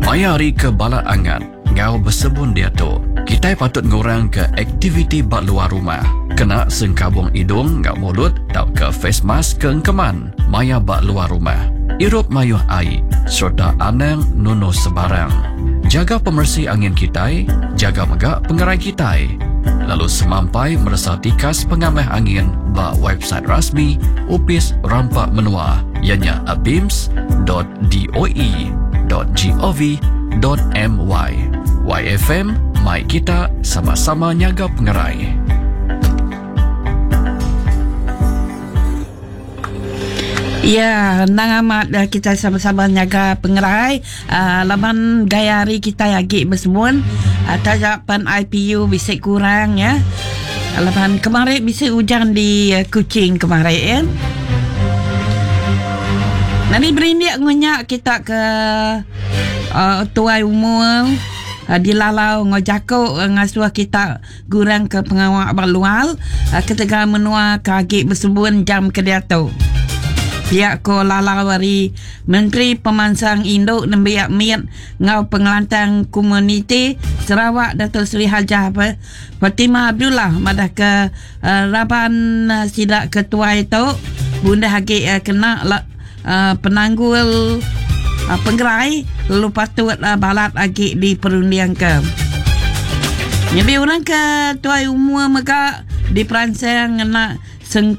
Mayari ke bala angan, ngau bersebun dia tu. Kita patut ngurang ke aktiviti bak luar rumah. Kena sengkabung hidung ngau mulut, tau ke face mask ke engkeman. Maya bak luar rumah. Irup mayuh air, serta anang nuno sebarang. Jaga pemersih angin kita, jaga megak pengerai kita. Lalu semampai merasa tikas pengamah angin bak website rasmi Upis Rampak Menua, ianya abims.doe.gov.my. YFM, mai kita sama-sama nyaga pengerai. Ya, nang amat kita sama-sama nyaga pengerai. Laman gaya hari kita lagi bersemun. Tajapan IPU bisa kurang ya. Laman kemarin bisa hujan di Kuching kemarin. Nanti berindik ngonyak kita ke tuai umur. Di lalau ngojako ngasuh kita gurang ke pengawak berlual ketika menua kaki bersebun jam kediatu. Pihak ko lalau dari Menteri Pemansang Induk dan pihak miat ngau pengelantang komuniti Sarawak Datuk Seri Hajah Fatimah Abdullah madah ke raban sidak ketua itu bunda haki kena penanggul penggerai lalu patut balat lagi di perundian ke. Jadi orang ke tuai umur maka di perancang nak